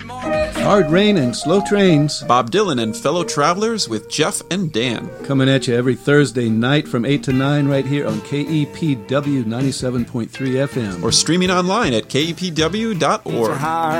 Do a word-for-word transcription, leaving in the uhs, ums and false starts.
Hard rain and slow trains. Bob Dylan and fellow travelers with Jeff and Dan. Coming at you every Thursday night from eight to nine right here on K E P W ninety-seven point three F M. Or streaming online at K E P W dot org.